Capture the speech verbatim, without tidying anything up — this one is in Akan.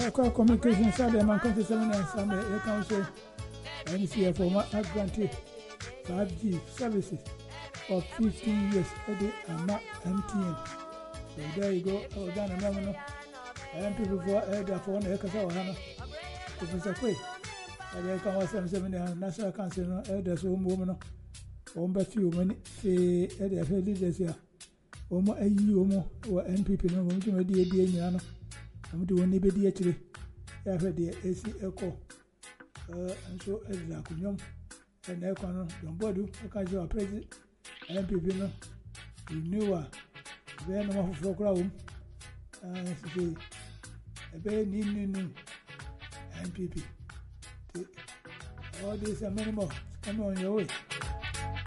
Aqua Communication Saturday, man, come to seven and Sunday, the council, N C F for my granted five G services for fifteen years a day and not M T N. So there you go, oh, down and down. I am people for a phone, a Casa Hana, Professor Quay. I come was seven and National Council, elders, home woman, home by few minutes, a leaders here. Omo ayi omo wa N P P no mo tuma die die nyina no am de woni be die akire ya fa de esi eko eh anso ezra kunyom na eko no don bodu ka je wa president N P P no renewa be no ma foforo kura wom ah si ebe ni ni ni N P P all this and many more come on your way.